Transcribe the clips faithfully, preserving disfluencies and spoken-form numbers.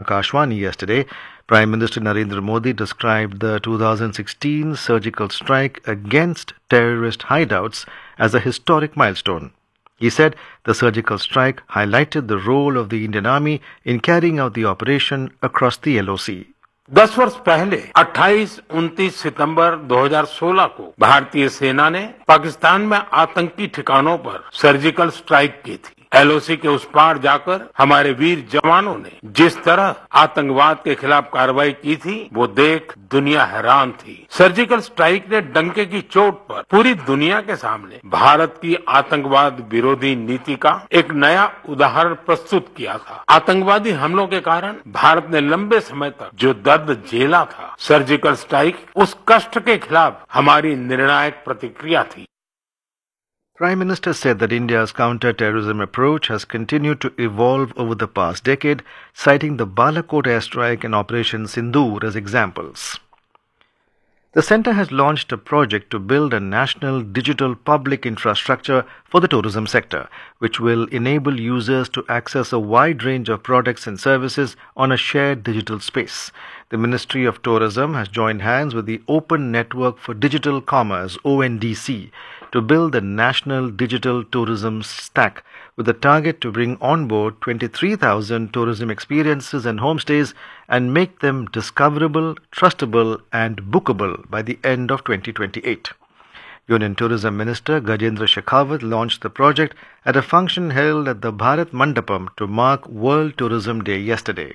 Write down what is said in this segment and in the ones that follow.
Akashvani yesterday, Prime Minister Narendra Modi described the two thousand sixteen surgical strike against terrorist hideouts as a historic milestone. He said the surgical strike highlighted the role of the Indian Army in carrying out the operation across the L O C. दस वर्ष पहले अट्ठाईस उनतीस सितंबर दो हज़ार सोलह को भारतीय सेना ने पाकिस्तान में आतंकी ठिकानों पर सर्जिकल स्ट्राइक की थी। एल ओ सी के उस पार जाकर हमारे वीर जवानों ने जिस तरह आतंकवाद के खिलाफ कार्रवाई की थी, वो देख दुनिया हैरान थी। सर्जिकल स्ट्राइक ने डंके की चोट पर पूरी दुनिया के सामने भारत की आतंकवाद विरोधी नीति का एक नया उदाहरण प्रस्तुत किया था। आतंकवादी हमलों के कारण भारत ने लंबे समय तक जो दर्द झेला था, सर्जिकल स्ट्राइक उस कष्ट के खिलाफ हमारी निर्णायक प्रतिक्रिया थी। Prime Minister said that India's counter-terrorism approach has continued to evolve over the past decade, citing the Balakot airstrike and Operation Sindoor as examples. The centre has launched a project to build a national digital public infrastructure for the tourism sector, which will enable users to access a wide range of products and services on a shared digital space. The Ministry of Tourism has joined hands with the Open Network for Digital Commerce O N D C to build the National Digital Tourism Stack with a target to bring on board twenty-three thousand tourism experiences and homestays and make them discoverable, trustable and bookable by the end of twenty twenty-eight. Union Tourism Minister Gajendra Shekhawat launched the project at a function held at the Bharat Mandapam to mark World Tourism Day yesterday.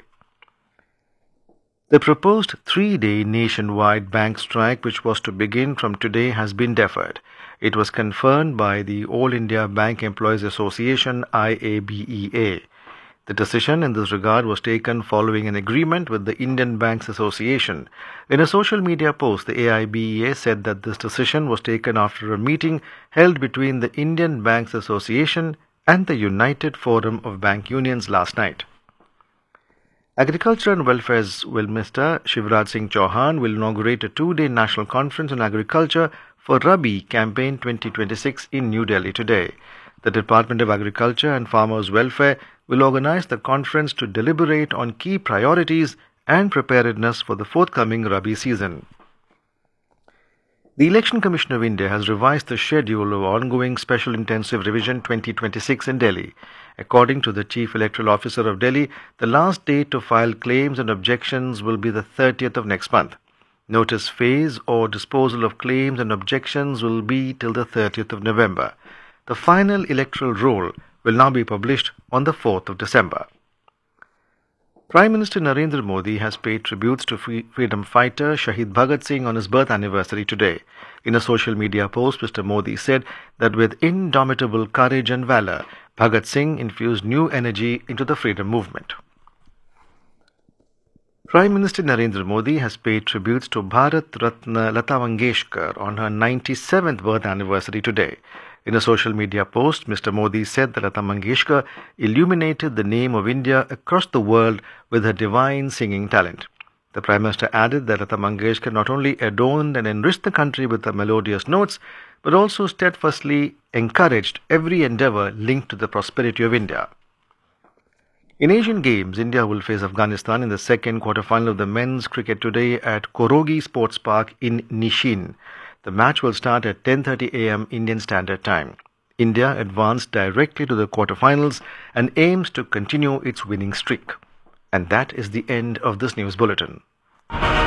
The proposed three-day nationwide bank strike, which was to begin from today, has been deferred. It was confirmed by the All India Bank Employees Association I A B E A. The decision in this regard was taken following an agreement with the Indian Banks Association. In a social media post, the A I B E A said that this decision was taken after a meeting held between the Indian Banks Association and the United Forum of Bank Unions last night. Agriculture and Welfare Minister Shivraj Singh Chauhan will inaugurate a two-day national conference on agriculture for Rabi Campaign twenty twenty-six in New Delhi today. The Department of Agriculture and Farmers' Welfare will organize the conference to deliberate on key priorities and preparedness for the forthcoming Rabi season. The Election Commission of India has revised the schedule of ongoing Special Intensive Revision twenty twenty-six in Delhi. According to the Chief Electoral Officer of Delhi, the last date to file claims and objections will be the thirtieth of next month. Notice phase or disposal of claims and objections will be till the thirtieth of November. The final electoral roll will now be published on the fourth of December. Prime Minister Narendra Modi has paid tributes to freedom fighter Shahid Bhagat Singh on his birth anniversary today. In a social media post, Mister Modi said that with indomitable courage and valor, Bhagat Singh infused new energy into the freedom movement. Prime Minister Narendra Modi has paid tributes to Bharat Ratna Lata Mangeshkar on her ninety-seventh birth anniversary today. In a social media post, Mister Modi said that Lata Mangeshkar illuminated the name of India across the world with her divine singing talent. The Prime Minister added that Lata Mangeshkar not only adorned and enriched the country with her melodious notes, but also steadfastly encouraged every endeavour linked to the prosperity of India. In Asian Games, India will face Afghanistan in the second quarter-final of the men's cricket today at Korogi Sports Park in Nishin. The match will start at ten thirty a m Indian Standard Time. India advanced directly to the quarter-finals and aims to continue its winning streak. And that is the end of this news bulletin.